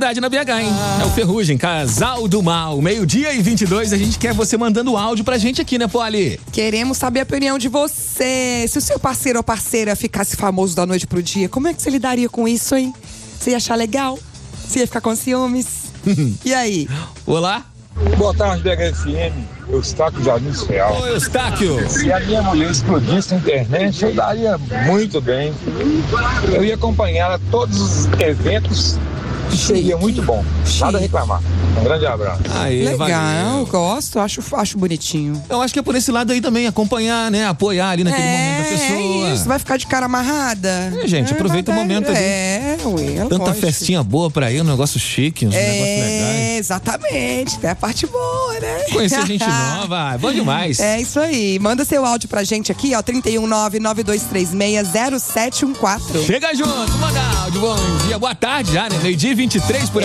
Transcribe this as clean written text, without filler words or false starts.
novidade na BH, hein? É o Ferrugem, Casal do Mal. 12:22, a gente quer você mandando áudio pra gente aqui, né, Poli? Queremos saber a opinião de você. Se o seu parceiro ou parceira ficasse famoso da noite pro dia, como é que você lidaria com isso, hein? Você ia achar legal? Você ia ficar com ciúmes? E aí? Olá? Boa tarde, BHFM. Eustáquio Jardim Real. Oi, Eustáquio. Se a minha mulher explodisse na internet, eu daria muito bem. Eu ia acompanhar todos os eventos. Seria muito bom. Nada a reclamar. Um grande abraço. Aí, Legal, valeu. gosto, acho bonitinho. Eu acho que é por esse lado aí também, acompanhar, né? Apoiar ali naquele momento da pessoa. É isso, vai ficar de cara amarrada. Gente, aproveita o momento ali. Tanta lógico. festinha boa pra ir, um negócio chique, uns negócios legais. Exatamente, tem a parte boa, né? Conhecer gente nova, é bom demais. É isso aí, manda seu áudio pra gente aqui, ó, 31992360714. Chega junto, manda áudio, bom dia, boa tarde já, né? 12:23 por